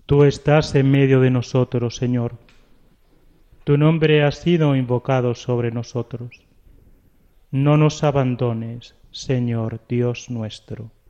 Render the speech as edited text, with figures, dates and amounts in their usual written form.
Tú estás en medio de nosotros, Señor. Tu nombre ha sido invocado sobre nosotros. No nos abandones, Señor Dios nuestro.